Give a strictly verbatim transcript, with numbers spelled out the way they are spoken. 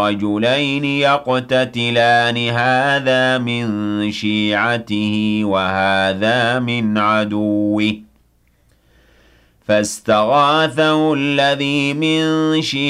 رَجُلَيْنِ يَقْتَتِلَانِ هَٰذَا مِن شِيعَتِهِ وَهَٰذَا مِنْ عَدُوِّهِ ۖ فَاسْتَغَاثَهُ الَّذِي مِن شِيعَتِهِ